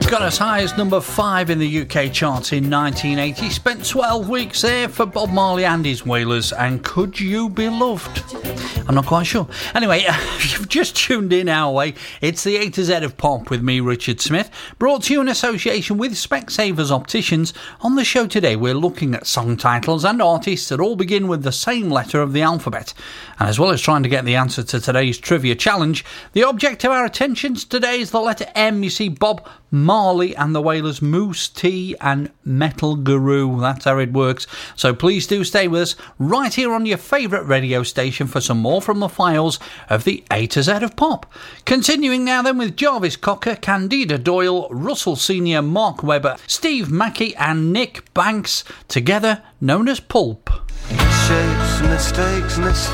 Got as high as number 5 in the UK charts in 1980. Spent 12 weeks there for Bob Marley and his Wailers. And Could You Be Loved? I'm not quite sure. Anyway, if you've just tuned in our way, it's the A to Z of Pop with me, Richard Smith, brought to you in association with Specsavers Opticians. On the show today, we're looking at song titles and artists that all begin with the same letter of the alphabet. And as well as trying to get the answer to today's trivia challenge, the object of our attentions today is the letter M. You see, Bob Marley and the Wailers, Moose T and Metal Guru. That's how it works. So please do stay with us right here on your favourite radio station for some more from the files of the A to Z of Pop. Continuing now then with Jarvis Cocker, Candida Doyle, Russell Sr., Mark Webber, Steve Mackey and Nick Banks, together known as Pulp. Shapes, mistakes,